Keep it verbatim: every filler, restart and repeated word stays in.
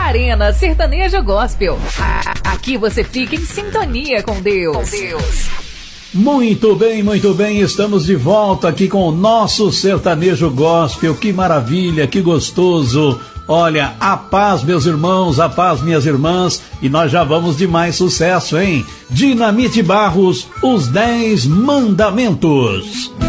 Arena Sertanejo Gospel. Aqui você fica em sintonia com Deus. Com Deus. Muito bem, muito bem, estamos de volta aqui com o nosso Sertanejo Gospel. Que maravilha, que gostoso. Olha, a paz, meus irmãos, a paz, minhas irmãs, e nós já vamos de mais sucesso, hein? Dinamite Barros, os Dez Mandamentos.